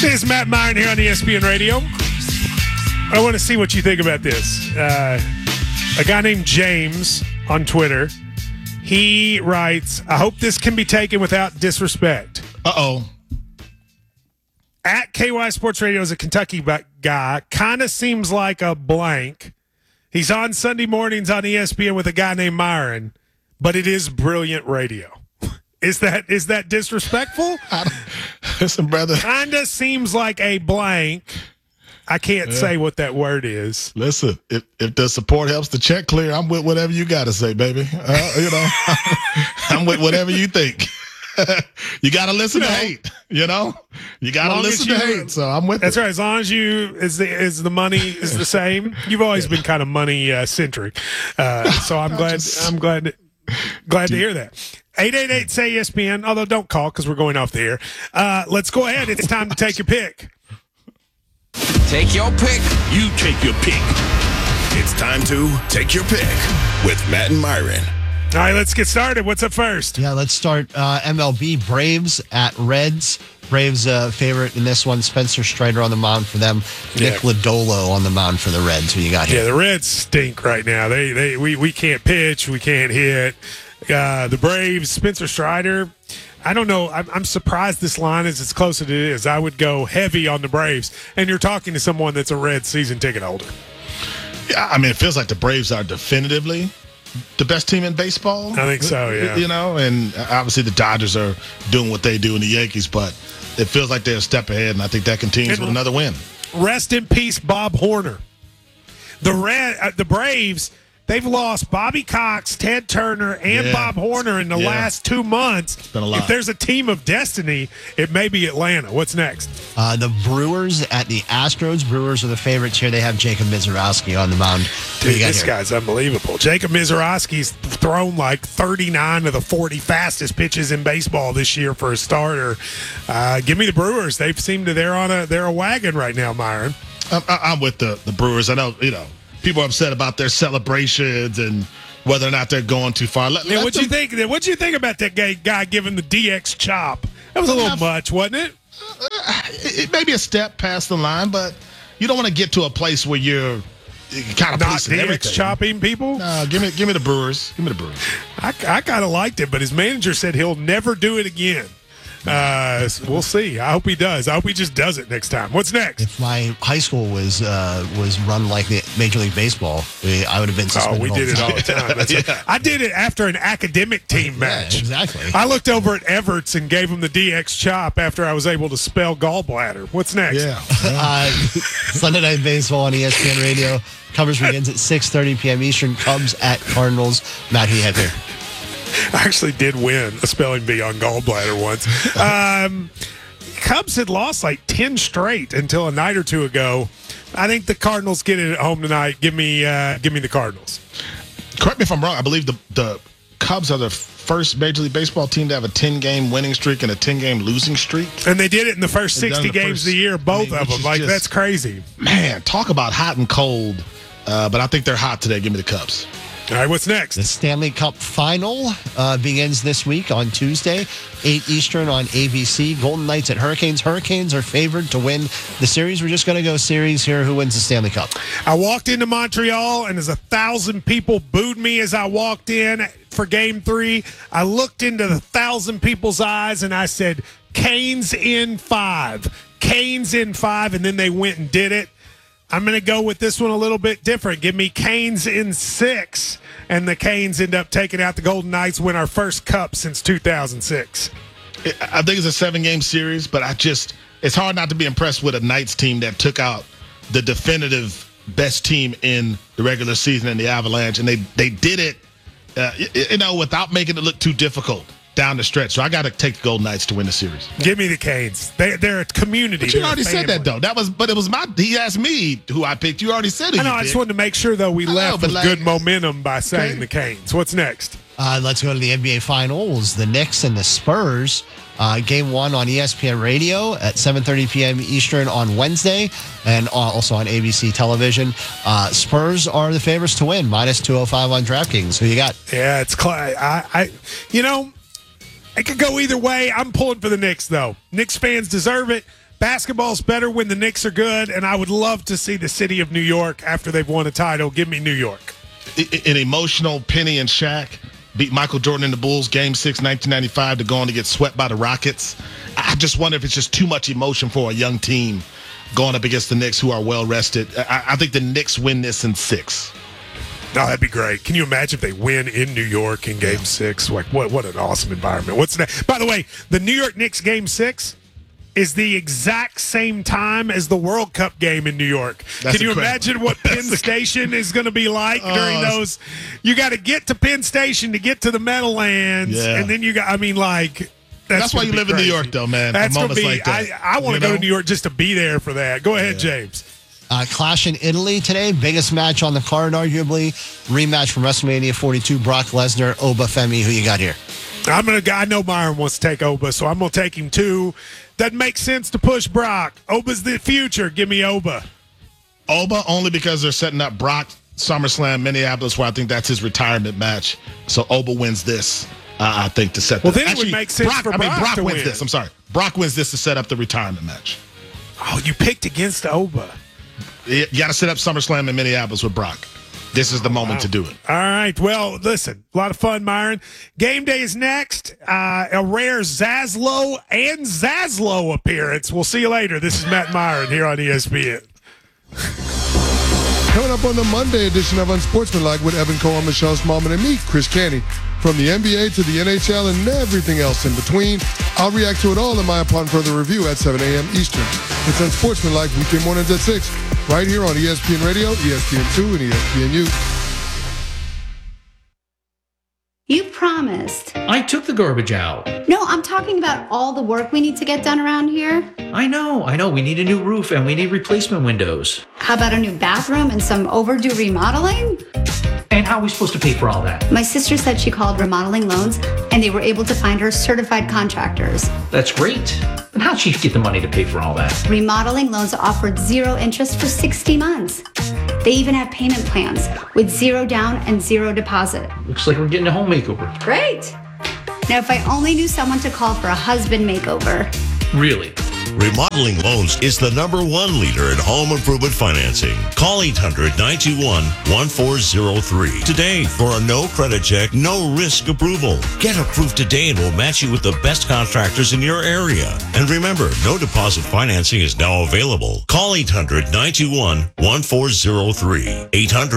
It's Matt Myron here on ESPN Radio. I want to see what you think about this. A guy named James on Twitter, he writes, I hope this can be taken without disrespect. Uh-oh. At KY Sports Radio is a Kentucky guy. Kind of seems like a blank. He's on Sunday mornings on ESPN with a guy named Myron, but it is brilliant radio. Is that disrespectful? Listen, brother. Kind of seems like a blank. I can't say what that word is. Listen, if the support helps the check clear, I'm with whatever you got to say, baby. I'm with whatever you think. You got to listen to hate, You got to listen to hate, so I'm with That's it. right. As long as the money is the same. You've always been kind of money centric. So I'm glad to hear that. 888-SAY-ESPN, although don't call because we're going off the air. Let's go ahead. It's time to take your pick. Take your pick. You take your pick. It's time to take your pick with Matt and Myron. All right, let's get started. What's up first? Yeah, let's start MLB. Braves at Reds. Braves favorite in this one. Spencer Strider on the mound for them. Nick Lodolo on the mound for the Reds. Who you got here? Yeah, the Reds stink right now. We can't pitch. We can't hit. The Braves, Spencer Strider. I don't know. I'm surprised this line is as close as it is. I would go heavy on the Braves. And you're talking to someone that's a Red season ticket holder. Yeah, I mean, it feels like the Braves are definitively the best team in baseball. I think so, yeah. And obviously the Dodgers are doing what they do in the Yankees, but it feels like they're a step ahead, and I think that continues with another win. Rest in peace, Bob Horner. The Braves, they've lost Bobby Cox, Ted Turner, and Bob Horner in the last 2 months. It's been a lot. If there's a team of destiny, it may be Atlanta. What's next? The Brewers at the Astros. Brewers are the favorites here. They have Jacob Mizorowski on the mound. Dude, this guy's unbelievable. Jacob Mizorowski's thrown like 39 of the 40 fastest pitches in baseball this year for a starter. Give me the Brewers. They've seemed to they're a wagon right now, Myron. I'm with the Brewers. I know, people are upset about their celebrations and whether or not they're going too far. What'd you think? What'd you think about that guy giving the DX chop? That was a little much, wasn't it? It may be a step past the line, but you don't want to get to a place where you're kind of not policing DX everything. chopping people. No, give me the Brewers. Give me the Brewers. I kind of liked it, but his manager said he'll never do it again. We'll see. I hope he does. I hope he just does it next time. What's next? If my high school was run like the Major League Baseball, I would have been suspended. We did it all the time. That's right. I did it after an academic team match. Yeah, exactly. I looked over at Everts and gave him the DX chop after I was able to spell gallbladder. What's next? Yeah. Sunday Night Baseball on ESPN Radio. Coverage begins at 6:30 p.m. Eastern. Cubs at Cardinals. Matt, who you have here? I actually did win a spelling bee on gallbladder once. Cubs had lost like 10 straight until a night or two ago. I think the Cardinals get it at home tonight. Give me the Cardinals. Correct me if I'm wrong. I believe the Cubs are the first Major League Baseball team to have a 10-game winning streak and a 10-game losing streak. And they did it in the first 60 games of the year, both of them. Like, that's crazy. Man, talk about hot and cold. But I think they're hot today. Give me the Cubs. All right, what's next? The Stanley Cup Final begins this week on Tuesday, 8 Eastern on ABC. Golden Knights at Hurricanes. Hurricanes are favored to win the series. We're just going to go series here. Who wins the Stanley Cup? I walked into Montreal, and as 1,000 people booed me as I walked in for Game 3, I looked into the 1,000 people's eyes, and I said, Canes in 5. Canes in 5, and then they went and did it. I'm going to go with this one a little bit different. Give me Canes in 6. And the Canes end up taking out the Golden Knights, win our first cup since 2006. I think it's a 7-game series, but it's hard not to be impressed with a Knights team that took out the definitive best team in the regular season in the Avalanche. And they did it, without making it look too difficult down the stretch. So I got to take the Golden Knights to win the series. Give me the Canes. They're a community. But you already said that, though. He asked me who I picked. You already said it. I know. I just wanted to make sure, though, we left with good momentum by saying the Canes. What's next? Let's go to the NBA Finals. The Knicks and the Spurs. Game 1 on ESPN Radio at 7:30 p.m. Eastern on Wednesday, and also on ABC television. Spurs are the favorites to win, minus 205 on DraftKings. Who you got? Yeah, it's it could go either way. I'm pulling for the Knicks, though. Knicks fans deserve it. basketball's better when the Knicks are good, and I would love to see the city of New York after they've won a title. Give me New York. An emotional Penny and Shaq beat Michael Jordan and the Bulls Game 6, 1995 to go on to get swept by the Rockets. I just wonder if it's just too much emotion for a young team going up against the Knicks, who are well-rested. I think the Knicks win this in 6. Oh, that'd be great. Can you imagine if they win in New York in Game 6? Like, what an awesome environment. What's that? By the way, the New York Knicks Game 6 is the exact same time as the World Cup game in New York. That's Can you incredible. imagine what Penn Station is going to be like during those? You got to get to Penn Station to get to the Meadowlands, and then you got, that's why you live in New York, though, man. That's going to be, like that, I want to go to New York just to be there for that. Go ahead, James. Clash in Italy today. Biggest match on the card, arguably. Rematch from WrestleMania 42. Brock Lesnar, Oba Femi. Who you got here? I know Myron wants to take Oba, so I'm going to take him too. Doesn't make sense to push Brock. Oba's the future. Give me Oba. Oba only because they're setting up Brock SummerSlam Minneapolis, where I think that's his retirement match. So Oba wins this, I think, to set. Well, then it would make sense for Brock to wins win. this. I'm sorry, Brock wins this to set up the retirement match. Oh, you picked against Oba. You got to set up SummerSlam in Minneapolis with Brock. This is the moment to do it. All right. Well, listen, a lot of fun, Myron. Game day is next. A rare Zaslow and Zaslow appearance. We'll see you later. This is Matt Myron here on ESPN. Coming up on the Monday edition of Unsportsmanlike with Evan Cohen, Michelle Smallman, and me, Chris Canty. From the NBA to the NHL and everything else in between, I'll react to it all in my Upon Further Review at 7 a.m. Eastern. It's Unsportsmanlike weekday mornings at 6, right here on ESPN Radio, ESPN2, and ESPNU. You promised. I took the garbage out. No, I'm talking about all the work we need to get done around here. I know. We need a new roof and we need replacement windows. How about a new bathroom and some overdue remodeling? And how are we supposed to pay for all that? My sister said she called Remodeling Loans and they were able to find her certified contractors. That's great. But how'd she get the money to pay for all that? Remodeling Loans offered 0 interest for 60 months. They even have payment plans with 0 down and 0 deposit. Looks like we're getting a home makeover. Great. Now, if I only knew someone to call for a husband makeover. Really? Remodeling Loans is the #1 leader in home improvement financing. Call 800-921-1403 today for a no credit check, no risk approval. Get approved today and we'll match you with the best contractors in your area. And remember, no deposit financing is now available. Call 800-921-1403.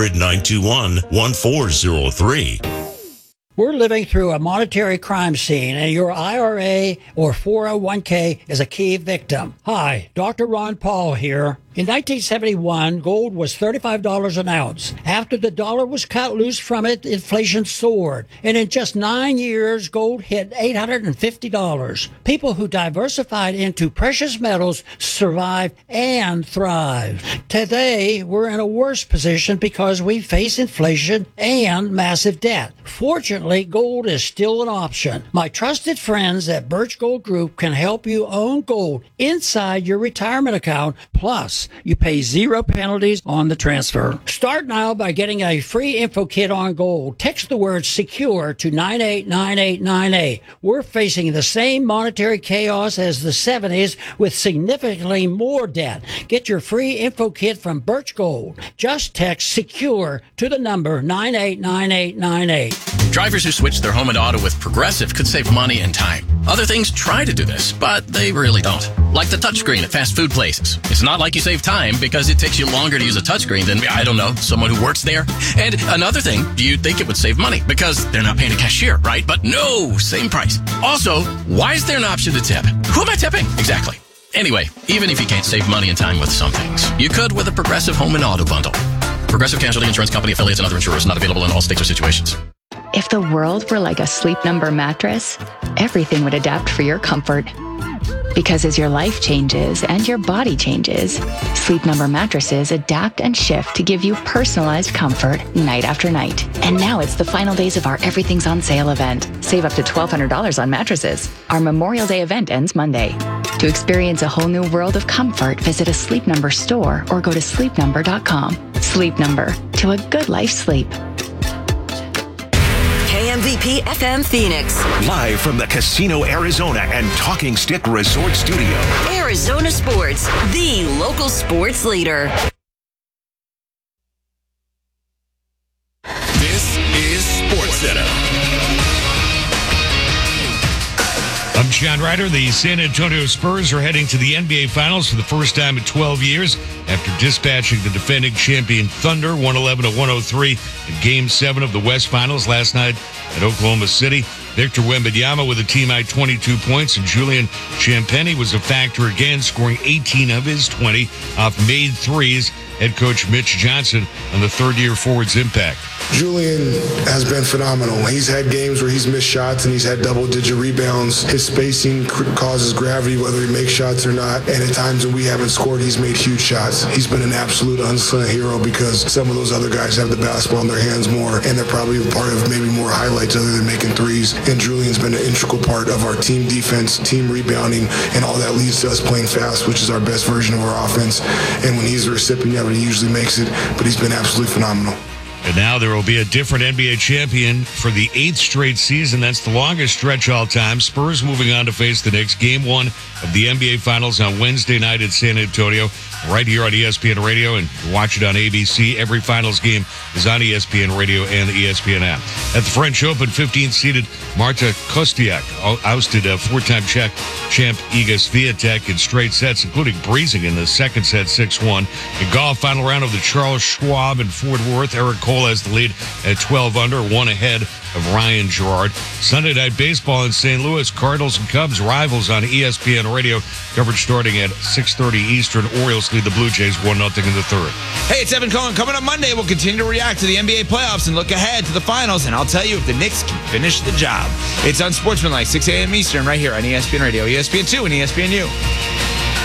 800-921-1403. We're living through a monetary crime scene, and your IRA or 401k is a key victim. Hi, Dr. Ron Paul here. In 1971, gold was $35 an ounce. After the dollar was cut loose from it, inflation soared. And in just 9 years, gold hit $850. People who diversified into precious metals survived and thrived. Today, we're in a worse position because we face inflation and massive debt. Fortunately, gold is still an option. My trusted friends at Birch Gold Group can help you own gold inside your retirement account. Plus, you pay 0 penalties on the transfer. Start now by getting a free info kit on gold. Text the word SECURE to 989898. We're facing the same monetary chaos as the 70s with significantly more debt. Get your free info kit from Birch Gold. Just text SECURE to the number 989898. Drivers who switch their home and auto with Progressive could save money and time. Other things try to do this, but they really don't. Like the touchscreen at fast food places. It's not like you save time because it takes you longer to use a touchscreen than, I don't know, someone who works there. And another thing, you'd think it would save money because they're not paying a cashier, right? But no, same price. Also, why is there an option to tip? Who am I tipping? Exactly. Anyway, even if you can't save money and time with some things, you could with a Progressive home and auto bundle. Progressive Casualty Insurance Company affiliates and other insurers not available in all states or situations. If the world were like a Sleep Number mattress, everything would adapt for your comfort. Because as your life changes and your body changes, Sleep Number mattresses adapt and shift to give you personalized comfort night after night. And now it's the final days of our Everything's on Sale event. Save up to $1,200 on mattresses. Our Memorial Day event ends Monday. To experience a whole new world of comfort, visit a Sleep Number store or go to sleepnumber.com. Sleep Number, to a good life sleep. WMVP FM Phoenix. Live from the Casino Arizona and Talking Stick Resort Studio. Arizona Sports, the local sports leader. This is SportsCenter. I'm John Ryder. The San Antonio Spurs are heading to the NBA Finals for the first time in 12 years after dispatching the defending champion Thunder 111-103 in Game 7 of the West Finals last night at Oklahoma City. Victor Wembanyama with a team-high 22 points, and Julian Champagnie was a factor again, scoring 18 of his 20 off made threes. Head coach Mitch Johnson on the third-year forward's impact. Julian has been phenomenal. He's had games where he's missed shots and he's had double-digit rebounds. His spacing causes gravity whether he makes shots or not, and at times when we haven't scored, he's made huge shots. He's been an absolute unsung hero because some of those other guys have the basketball in their hands more, and they're probably a part of maybe more highlights other than making threes. And Julian's been an integral part of our team defense, team rebounding, and all that leads to us playing fast, which is our best version of our offense. And when he's a recipient, he usually makes it, but he's been absolutely phenomenal. And now there will be a different NBA champion for the 8th straight season. That's the longest stretch all time. Spurs moving on to face the Knicks. Game 1 of the NBA Finals on Wednesday night in San Antonio, right here on ESPN Radio, and watch it on ABC. Every Finals game is on ESPN Radio and the ESPN app. At the French Open, 15th-seeded Marta Kostyuk ousted a 4-time Czech champ Iga Swiatek in straight sets, including breezing in the second set 6-1. In golf, final round of the Charles Schwab in Fort Worth, Eric Cole has the lead at 12 under, one ahead of Ryan Gerard. Sunday night baseball in St. Louis, Cardinals and Cubs rivals on ESPN Radio. Coverage starting at 6:30 Eastern. Orioles lead the Blue Jays 1-0 in the third. Hey, it's Evan Cohen. Coming up Monday, we'll continue to react to the NBA playoffs and look ahead to the finals, and I'll tell you if the Knicks can finish the job. It's Unsportsmanlike, 6 a.m. Eastern, right here on ESPN Radio, ESPN2, and ESPNU.